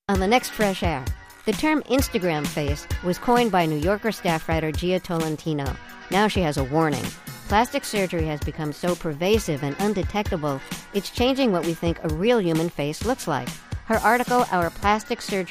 On the next Fresh Air, the term Instagram face was coined by New Yorker staff writer Gia Tolentino. Now she has a warning. Plastic surgery has become so pervasive and undetectable, it's changing what we think a real human face looks like. Her article, Our Plastic Surgery